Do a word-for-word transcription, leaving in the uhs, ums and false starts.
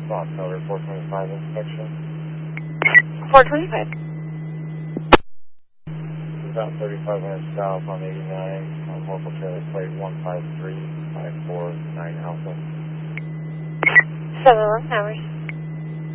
Spot cover four twenty-five inspection. four twenty-five. About thirty-five minutes south on eighty-nine on local trailer plate one five three five four nine Alpha. seven one hours.